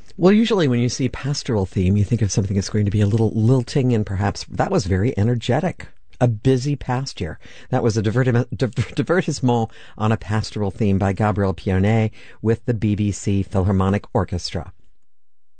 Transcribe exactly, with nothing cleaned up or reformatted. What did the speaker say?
Well, usually when you see pastoral theme, you think of something that's going to be a little lilting, and perhaps that was very energetic. A busy past year. That was a divertim- divertissement on a pastoral theme by Gabriel Pierné with the B B C Philharmonic Orchestra.